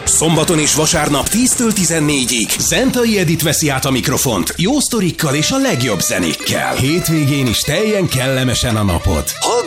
Szombaton és vasárnap 10-től 14-ig Zentai Edit veszi át a mikrofont jó sztorikkal és a legjobb zenékkel. Hétvégén is teljen kellemesen a napod. Hallgass